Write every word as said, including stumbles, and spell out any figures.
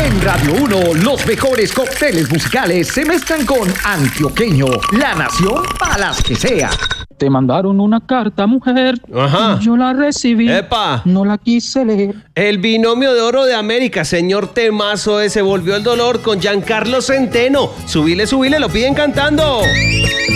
En Radio uno, los mejores cócteles musicales se mezclan con Antioqueño, la nación para las que sea. Te mandaron una carta, mujer. Ajá. Yo la recibí. ¡Epa! No la quise leer. El binomio de oro de América, señor temazo ese, volvió el dolor con Giancarlo Centeno. Subile, subile, lo piden cantando.